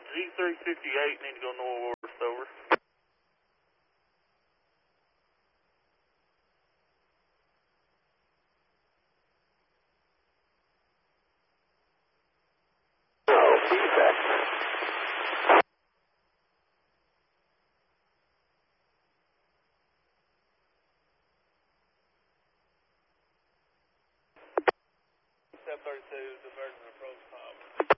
G358, need to go northwest, over. Step 32 is the version approach pop.